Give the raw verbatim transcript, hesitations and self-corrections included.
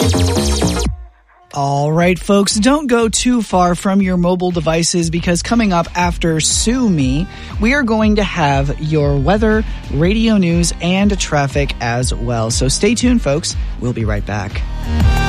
All right, folks, don't go too far from your mobile devices because coming up after Sue Me, we are going to have your weather, radio news, and traffic as well. So stay tuned, folks. We'll be right back.